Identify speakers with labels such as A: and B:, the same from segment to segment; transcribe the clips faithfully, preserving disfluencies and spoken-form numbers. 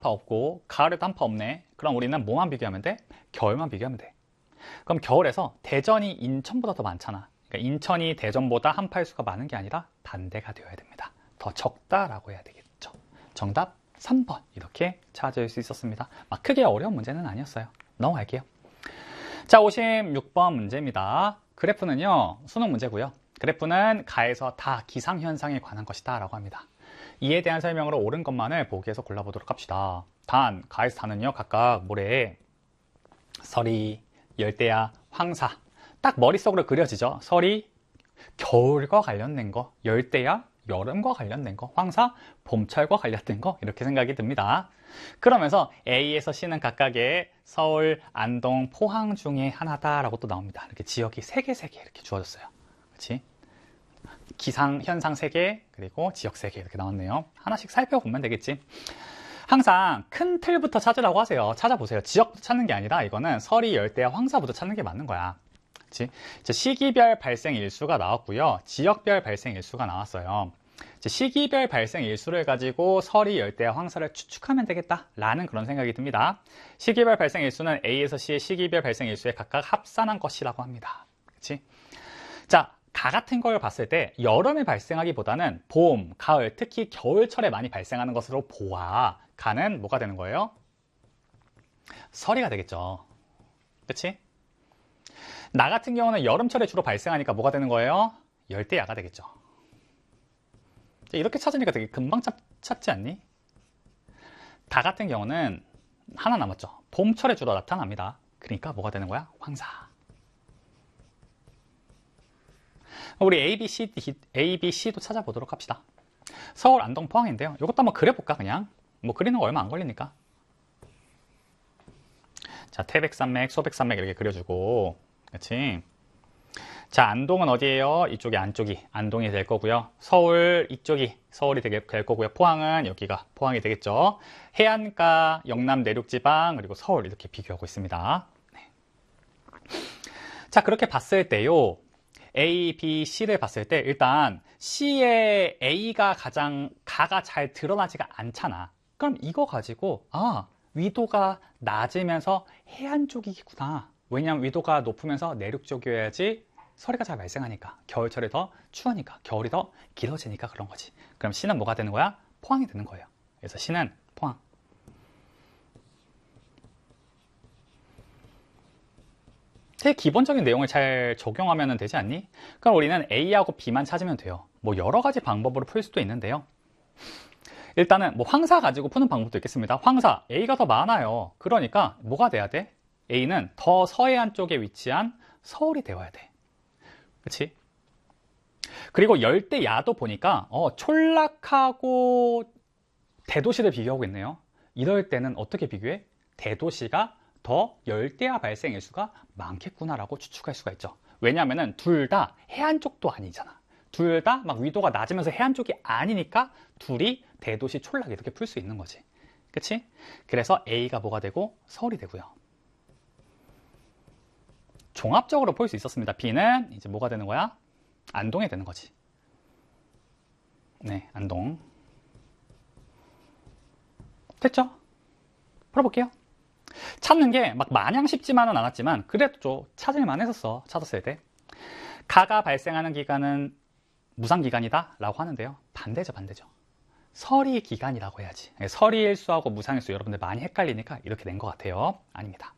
A: 없고 가을에도 한파 없네. 그럼 우리는 뭐만 비교하면 돼? 겨울만 비교하면 돼. 그럼 겨울에서 대전이 인천보다 더 많잖아. 그러니까 인천이 대전보다 한파의 수가 많은 게 아니라 반대가 되어야 됩니다. 더 적다라고 해야 되겠죠. 정답 삼 번 이렇게 찾을 수 있었습니다. 막 크게 어려운 문제는 아니었어요. 넘어갈게요. 자, 오십육 번 문제입니다. 그래프는요, 수능 문제고요. 그래프는 가에서 다 기상현상에 관한 것이다 라고 합니다. 이에 대한 설명으로 옳은 것만을 보기에서 골라보도록 합시다. 단, 가에서 다는요, 각각 모래에 서리, 열대야, 황사 딱 머릿속으로 그려지죠. 서리, 겨울과 관련된 거, 열대야, 여름과 관련된 거, 황사, 봄철과 관련된 거 이렇게 생각이 듭니다. 그러면서 A에서 C는 각각의 서울, 안동, 포항 중에 하나다라고 또 나옵니다. 이렇게 지역이 세 개, 세 개 이렇게 주어졌어요. 그렇지? 기상 현상 세 개, 그리고 지역 세 개 이렇게 나왔네요. 하나씩 살펴보면 되겠지. 항상 큰 틀부터 찾으라고 하세요. 찾아보세요. 지역부터 찾는 게 아니라 이거는 서리, 열대야, 황사부터 찾는 게 맞는 거야. 그치? 이제 시기별 발생 일수가 나왔고요. 지역별 발생 일수가 나왔어요. 이제 시기별 발생 일수를 가지고 서리, 열대야, 황사를 추측하면 되겠다라는 그런 생각이 듭니다. 시기별 발생 일수는 A에서 C의 시기별 발생 일수에 각각 합산한 것이라고 합니다. 그치? 자, 가 같은 걸 봤을 때 여름에 발생하기보다는 봄, 가을, 특히 겨울철에 많이 발생하는 것으로 보아 가는 뭐가 되는 거예요? 서리가 되겠죠. 그치? 나 같은 경우는 여름철에 주로 발생하니까 뭐가 되는 거예요? 열대야가 되겠죠. 이렇게 찾으니까 되게 금방 찾, 찾지 않니? 다 같은 경우는 하나 남았죠. 봄철에 주로 나타납니다. 그러니까 뭐가 되는 거야? 황사. 우리 A, B, C, D, A, B, C도 찾아보도록 합시다. 서울, 안동, 포항인데요. 이것도 한번 그려볼까 그냥? 뭐 그리는 거 얼마 안 걸리니까. 자, 태백산맥, 소백산맥 이렇게 그려주고, 그렇지? 자, 안동은 어디예요? 이쪽이 안쪽이 안동이 될 거고요. 서울 이쪽이 서울이 되게 될 거고요. 포항은 여기가 포항이 되겠죠. 해안가, 영남 내륙지방 그리고 서울 이렇게 비교하고 있습니다. 네. 자, 그렇게 봤을 때요. A, B, C를 봤을 때 일단 C의 A가 가장 가가 잘 드러나지가 않잖아. 그럼 이거 가지고 아, 위도가 낮으면서 해안 쪽이구나. 왜냐하면 위도가 높으면서 내륙 쪽이어야지 서리가 잘 발생하니까. 겨울철에 더 추우니까. 겨울이 더 길어지니까 그런 거지. 그럼 C는 뭐가 되는 거야? 포항이 되는 거예요. 그래서 C는 포항. 되게 기본적인 내용을 잘 적용하면 되지 않니? 그럼 우리는 A하고 B만 찾으면 돼요. 뭐 여러 가지 방법으로 풀 수도 있는데요. 일단은 뭐 황사 가지고 푸는 방법도 있겠습니다. 황사, A가 더 많아요. 그러니까 뭐가 돼야 돼? A는 더 서해안 쪽에 위치한 서울이 되어야 돼. 그치? 그리고 열대야도 보니까 어, 촌락하고 대도시를 비교하고 있네요. 이럴 때는 어떻게 비교해? 대도시가 더 열대야 발생 일수가 많겠구나라고 추측할 수가 있죠. 왜냐하면 둘 다 해안 쪽도 아니잖아. 둘 다 막 위도가 낮으면서 해안 쪽이 아니니까 둘이 대도시 촌락 이렇게 풀 수 있는 거지. 그치? 그래서 A가 뭐가 되고 서울이 되고요. 종합적으로 볼 수 있었습니다. B는 이제 뭐가 되는 거야? 안동이 되는 거지. 네, 안동. 됐죠? 풀어볼게요. 찾는 게 막 마냥 쉽지만은 않았지만 그래도 좀 찾을만 했었어. 찾았을 때. 가가 발생하는 기간은 무상기간이다 라고 하는데요. 반대죠, 반대죠. 서리 기간이라고 해야지. 서리 일수하고 무상일수 여러분들 많이 헷갈리니까 이렇게 된 것 같아요. 아닙니다.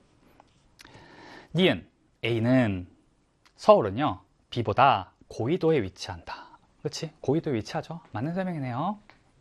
A: 니은, A는 서울은요 B보다 고위도에 위치한다. 그렇지? 고위도에 위치하죠. 맞는 설명이네요.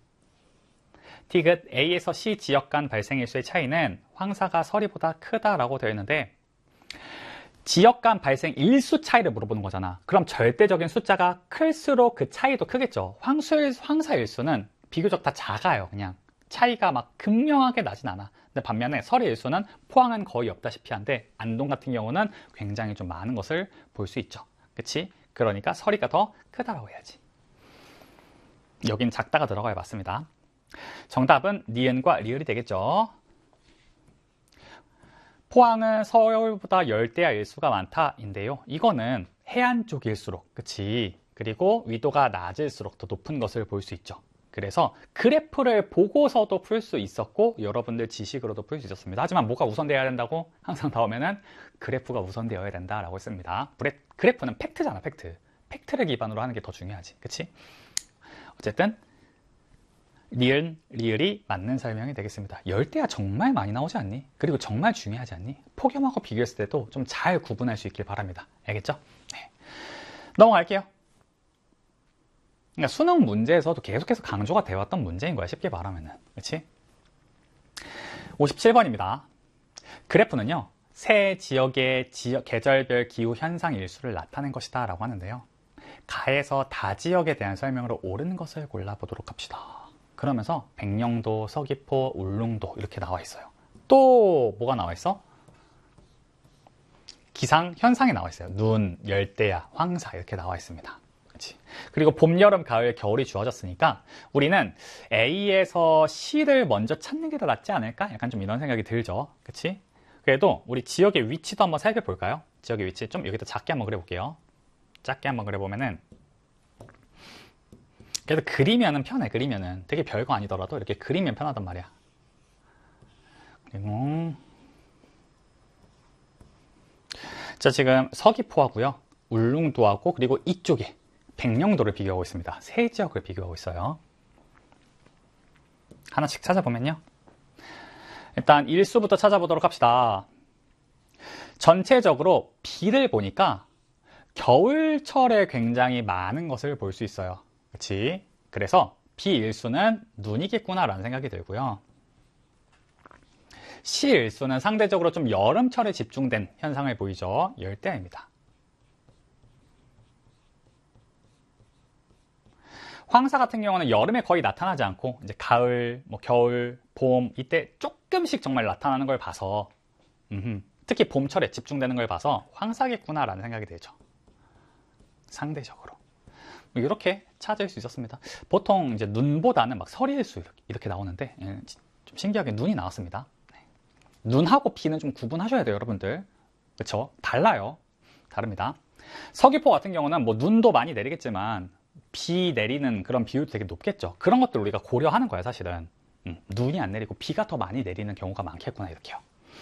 A: 디귿, A에서 C 지역 간 발생일수의 차이는 황사가 서리보다 크다라고 되어 있는데 지역 간 발생 일수 차이를 물어보는 거잖아. 그럼 절대적인 숫자가 클수록 그 차이도 크겠죠. 황수일, 황사 일수는 비교적 다 작아요. 그냥 차이가 막 극명하게 나진 않아. 근데 반면에 서리 일수는 포항은 거의 없다시피 한데 안동 같은 경우는 굉장히 좀 많은 것을 볼 수 있죠. 그치? 그러니까 서리가 더 크다라고 해야지. 여긴 작다가 들어가야 맞습니다. 정답은 니은과 리을이 되겠죠. 포항은 서울보다 열대야 일수가 많다인데요. 이거는 해안 쪽일수록, 그치? 그리고 위도가 낮을수록 더 높은 것을 볼 수 있죠. 그래서 그래프를 보고서도 풀 수 있었고 여러분들 지식으로도 풀 수 있었습니다. 하지만 뭐가 우선되어야 된다고? 항상 나오면은 그래프가 우선되어야 된다라고 했습니다. 그래프는 팩트잖아, 팩트. 팩트를 기반으로 하는 게 더 중요하지, 그치? 어쨌든 리을, 리을이 맞는 설명이 되겠습니다. 열대야 정말 많이 나오지 않니? 그리고 정말 중요하지 않니? 폭염하고 비교했을 때도 좀 잘 구분할 수 있길 바랍니다. 알겠죠? 네. 넘어갈게요. 그러니까 수능 문제에서도 계속해서 강조가 되어 왔던 문제인 거야, 쉽게 말하면은. 그렇지? 오십칠 번입니다. 그래프는요, 새 지역의 지역, 계절별 기후 현상 일수를 나타낸 것이다 라고 하는데요. 가에서 다지역에 대한 설명으로 옳은 것을 골라보도록 합시다. 그러면서 백령도, 서귀포, 울릉도 이렇게 나와 있어요. 또 뭐가 나와 있어? 기상 현상이 나와 있어요. 눈, 열대야, 황사 이렇게 나와 있습니다. 그치? 그리고 봄, 여름, 가을, 겨울이 주어졌으니까 우리는 A에서 C를 먼저 찾는 게 더 낫지 않을까? 약간 좀 이런 생각이 들죠. 그치? 그래도 우리 지역의 위치도 한번 살펴볼까요? 지역의 위치 좀 여기다 작게 한번 그려볼게요. 작게 한번 그려보면은, 그래도 그리면은 편해. 그리면은 되게 별거 아니더라도 이렇게 그리면 편하단 말이야. 그리고 자, 지금 서귀포하고요, 울릉도하고 그리고 이쪽에 백령도를 비교하고 있습니다. 세 지역을 비교하고 있어요. 하나씩 찾아보면요, 일단 일수부터 찾아보도록 합시다. 전체적으로 비를 보니까 겨울철에 굉장히 많은 것을 볼 수 있어요. 그렇지? 그래서 비일수는 눈이겠구나 라는 생각이 들고요. 시일수는 상대적으로 좀 여름철에 집중된 현상을 보이죠. 열대야입니다. 황사 같은 경우는 여름에 거의 나타나지 않고 이제 가을, 뭐 겨울, 봄 이때 조금씩 정말 나타나는 걸 봐서, 음흠, 특히 봄철에 집중되는 걸 봐서 황사겠구나라는 생각이 들죠. 상대적으로 이렇게 찾을 수 있었습니다. 보통 이제 눈보다는 막 설일수 이렇게 나오는데 좀 신기하게 눈이 나왔습니다. 눈하고 비는 좀 구분하셔야 돼요, 여러분들. 그렇죠? 달라요. 다릅니다. 서귀포 같은 경우는 뭐 눈도 많이 내리겠지만 비 내리는 그런 비율도 되게 높겠죠. 그런 것들 우리가 고려하는 거야, 사실은. 음, 눈이 안 내리고 비가 더 많이 내리는 경우가 많겠구나, 이렇게요.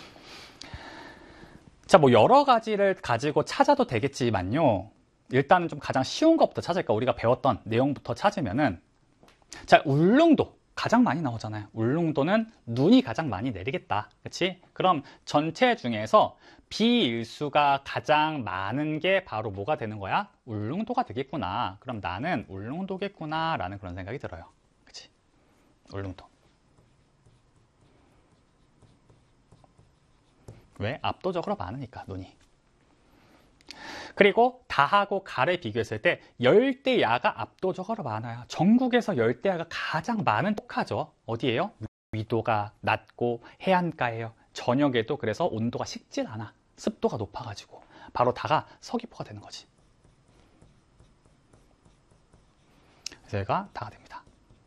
A: 자, 뭐 여러 가지를 가지고 찾아도 되겠지만요, 일단은 좀 가장 쉬운 것부터 찾을까? 우리가 배웠던 내용부터 찾으면은, 자, 울릉도 가장 많이 나오잖아요. 울릉도는 눈이 가장 많이 내리겠다. 그치? 그럼 전체 중에서 비일수가 가장 많은 게 바로 뭐가 되는 거야? 울릉도가 되겠구나. 그럼 나는 울릉도겠구나 라는 그런 생각이 들어요. 그치? 울릉도. 왜? 압도적으로 많으니까, 눈이. 그리고 다하고 가를 비교했을 때 열대야가 압도적으로 많아요. 전국에서 열대야가 가장 많은 똑하죠. 어디예요? 위도가 낮고 해안가예요. 저녁에도 그래서 온도가 식질 않아. 습도가 높아가지고 바로 다가 서귀포가 되는 거지. 그래서 얘가 다가 됩니다.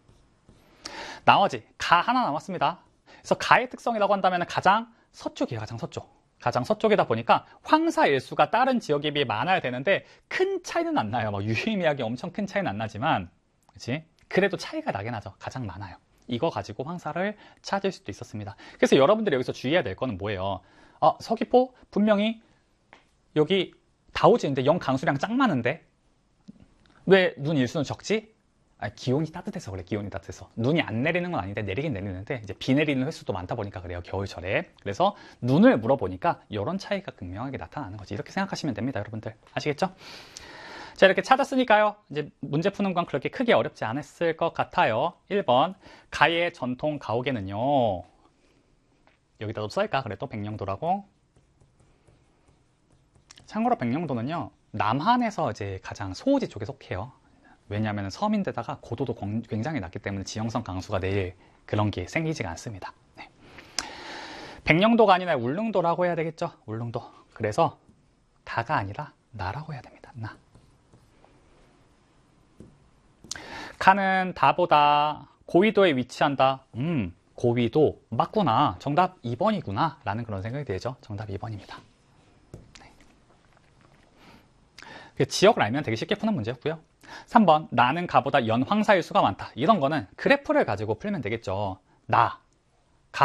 A: 나머지 가 하나 남았습니다. 그래서 가의 특성이라고 한다면 가장 서쪽이에요. 가장 서쪽. 가장 서쪽이다 보니까 황사 일수가 다른 지역에 비해 많아야 되는데 큰 차이는 안 나요. 막 유의미하게 엄청 큰 차이는 안 나지만, 그치? 그래도 차이가 나긴 하죠. 가장 많아요. 이거 가지고 황사를 찾을 수도 있었습니다. 그래서 여러분들이 여기서 주의해야 될 거는 뭐예요? 아, 서귀포 분명히 여기 다오지인데 영 강수량 짱 많은데 왜 눈 일수는 적지? 아니, 기온이 따뜻해서 그래. 기온이 따뜻해서. 눈이 안 내리는 건 아닌데 내리긴 내리는데 이제 비 내리는 횟수도 많다 보니까 그래요. 겨울철에. 그래서 눈을 물어보니까 이런 차이가 극명하게 나타나는 거지. 이렇게 생각하시면 됩니다, 여러분들. 아시겠죠? 자, 이렇게 찾았으니까요. 이제 문제 푸는 건 그렇게 크게 어렵지 않았을 것 같아요. 일 번 가의 전통 가옥에는요, 여기다도 써일까? 그래, 또 백령도라고. 참고로 백령도는요, 남한에서 이제 가장 소호지 쪽에 속해요. 왜냐하면 섬인데다가 고도도 굉장히 낮기 때문에 지형성 강수가 내일 그런 게 생기지가 않습니다. 네. 백령도가 아니라 울릉도라고 해야 되겠죠. 울릉도. 그래서 다가 아니라 나라고 해야 됩니다. 나. 가는 다보다 고위도에 위치한다. 음, 고위도 맞구나. 정답 이 번이구나 라는 그런 생각이 들죠. 정답 이 번입니다. 네. 지역을 알면 되게 쉽게 푸는 문제였고요. 삼 번 나는 가보다 연 황사일 수가 많다. 이런 거는 그래프를 가지고 풀면 되겠죠. 나